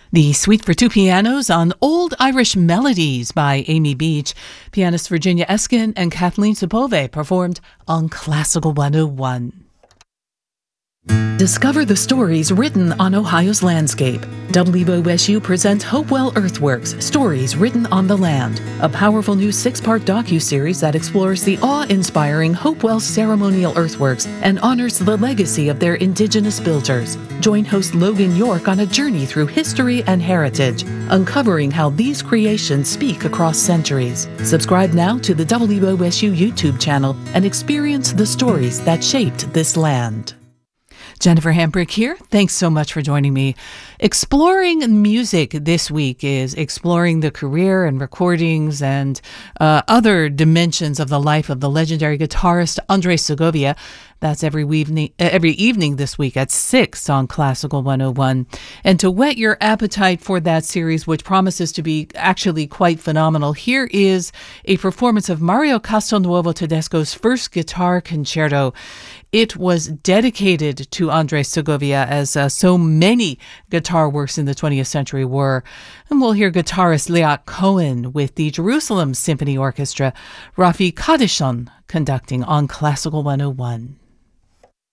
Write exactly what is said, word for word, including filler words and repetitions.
The Suite for Two Pianos on Old Irish Melodies by Amy Beach. Pianists Virginia Eskin and Kathleen Sepove performed on Classical one oh one. Discover the stories written on Ohio's landscape. W O S U presents Hopewell Earthworks, Stories Written on the Land, a powerful new six-part docuseries that explores the awe-inspiring Hopewell ceremonial earthworks and honors the legacy of their indigenous builders. Join host Logan York on a journey through history and heritage, uncovering how these creations speak across centuries. Subscribe now to the W O S U YouTube channel and experience the stories that shaped this land. Jennifer Hambrick here. Thanks so much for joining me. Exploring music this week is exploring the career and recordings and uh, other dimensions of the life of the legendary guitarist Andres Segovia. That's every evening, every evening this week at six on Classical one oh one. And to whet your appetite for that series, which promises to be actually quite phenomenal, here is a performance of Mario Castelnuovo Tedesco's first guitar concerto. It was dedicated to Andres Segovia, as uh, so many guitar works in the twentieth century were. And we'll hear guitarist Leat Cohen with the Jerusalem Symphony Orchestra, Rafi Kadishon conducting on Classical one oh one.